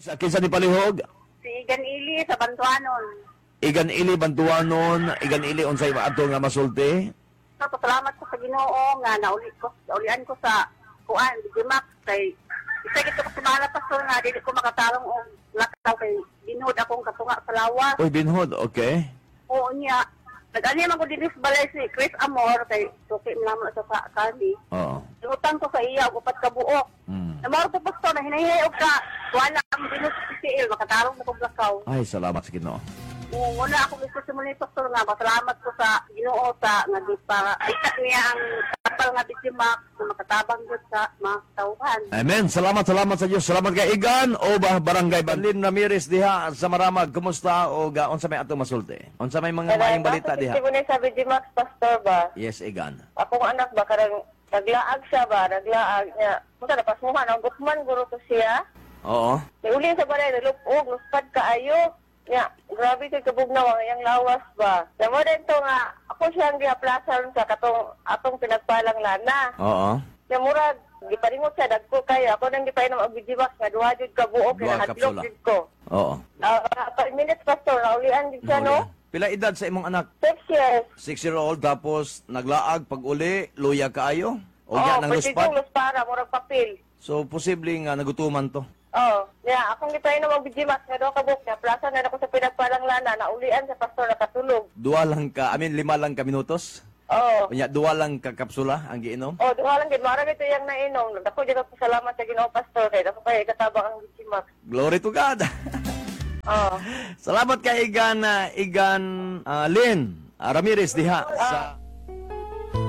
Sa kinsa ni palihog? Si Igan Ili sa Bantuanon. Igan ili Bantuanon, igan ili unsay maato nga masulti? So, pasalamat ko sa Ginoo nga naulian ko sa kuan, Digimax kay isa gito ko sumala pastor nga dili ko makatarong og lakaw kay binhod akong katunga sa lawas. Uy, binhod, okay. Oo niya. Nag-ani man ko dinhi sa balay si Chris Amor kay suki naman sa kani. Oo. Utang ko sa iya og upat ka buok. Namaro ko pastor na hinahihay og ka wala ang binhod sa PCL makatarong na kog lakaw. Ay, salamat sa Ginoo. Wala ako gusto sa muli, Pastor, nga. Masalamat ko sa Ginoo sa nga di para kita niya ang kapal nga Digimax na makatabang dyan sa mga tauhan. Amen. Salamat sa Diyos. Salamat kay Igan o Barangay Banlin Ramirez diha sa Maramag. Kumusta o unsa may atong masulti? Unsa may mga maayong balita diha? Hindi ko na sabi Digimax, Pastor ba? Yes, Igan. Akong anak ba, karang naglaag siya ba? Naglaag niya. Munta na pasmuhan, ang gukman guro to siya. Oo. Uli sa balay, nalupog, luspad kaayo. Ya, grabe kay kabugnaw ang iyang lawas ba. Namo din to nga, ako siyang giaplasan sa atong pinagpalang lana. Oo. Namurag, giparingot siya, dagko kayo. Ako nang gipainom ang Digimax nga duha jud ka buok, Duha kinahadlok kapsula. jud ko. Oo. 5 minutes, Pastor, naulian jud siya, no? Pila edad sa imong anak? 6 years. 6-year-old tapos naglaag pag uli, luya kaayo? O Oo, yan ang pwede luspad? kong luspara, murag papel. So, posible nga nagutuman to. Oh, yeah, akong gipainom ang Digimax nga duha ka buok, na plaza na ako sa pinagpalang lana, naulian sa Pastor nakatulog. Lima lang ka minutos? Oh. Kunya, duwa lang ka kapsula ang giinom? Oh, duha lang gid mara ito yang nainom. Dako jud ako salamat sa Ginoo Pastor kay dako kay katabang ang Digimax. Glory to God! Oh. Salamat kay Igan Lynn Ramirez diha sa